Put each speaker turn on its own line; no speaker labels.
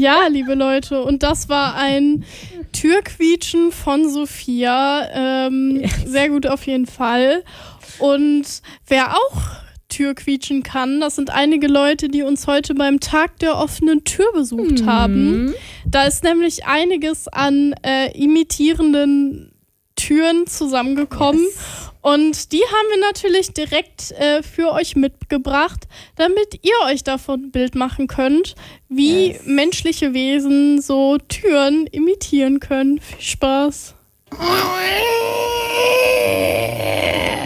Ja, liebe Leute, und das war ein Türquietschen von Sophia. Sehr gut auf jeden Fall. Und wer auch Türquietschen kann, das sind einige Leute, die uns heute beim Tag der offenen Tür besucht haben. Da ist nämlich einiges an imitierenden Türen zusammengekommen. Und die haben wir natürlich direkt für euch mitgebracht, damit ihr euch davon ein Bild machen könnt, wie menschliche Wesen so Türen imitieren können. Viel Spaß!